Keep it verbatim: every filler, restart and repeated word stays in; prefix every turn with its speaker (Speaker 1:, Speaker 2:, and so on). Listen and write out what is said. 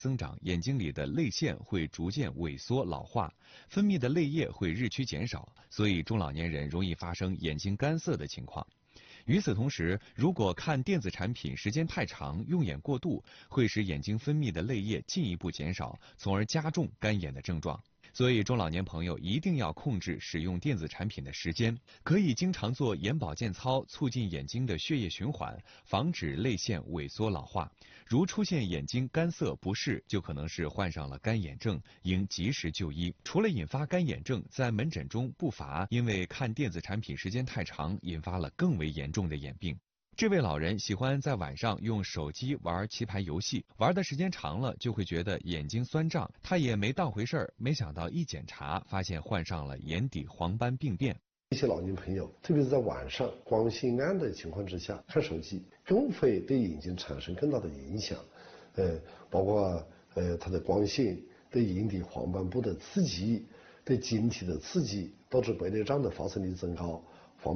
Speaker 1: 增长，眼睛里的泪腺会逐渐萎缩老化，分泌的泪液会日趋减少，所以中老年人容易发生眼睛干涩的情况。与此同时，如果看电子产品时间太长，用眼过度，会使眼睛分泌的泪液进一步减少，从而加重干眼的症状。所以中老年朋友一定要控制使用电子产品的时间，可以经常做眼保健操，促进眼睛的血液循环，防止泪腺萎缩老化。如出现眼睛干涩不适，就可能是患上了干眼症，应及时就医。除了引发干眼症，在门诊中不乏因为看电子产品时间太长，引发了更为严重的眼病。这位老人喜欢在晚上用手机玩棋牌游戏，玩的时间长了就会觉得眼睛酸胀，他也没当回事儿，没想到一检查发现患上了眼底黄斑病变。
Speaker 2: 一些老年朋友，特别是在晚上光线暗的情况之下看手机，更会对眼睛产生更大的影响。呃，包括呃它的光线对眼底黄斑部的刺激，对晶体的刺激，导致白内障的发生率增高，